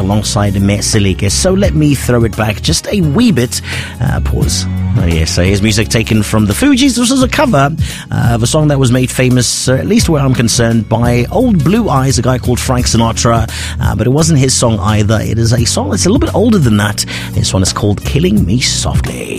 alongside Mesilike. So let me throw it back just a wee bit. Pause. Oh yes, so here's music taken from the Fugees. This was a cover of a song that was made famous, at least where I'm concerned, by Old Blue Eyes, a guy called Frank Sinatra. But it wasn't his song either. It is a song that's a little bit older than that. This one is called Killing Me Softly.